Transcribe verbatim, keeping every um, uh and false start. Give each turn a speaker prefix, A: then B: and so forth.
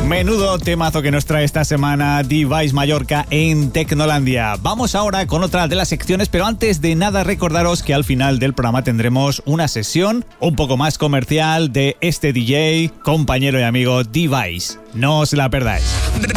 A: Menudo temazo que nos trae esta semana Device Mallorca en Tecnolandia. Vamos ahora con otra de las secciones, pero antes de nada recordaros que al final del programa tendremos una sesión un poco más comercial de este D J, compañero y amigo Device. No os la perdáis.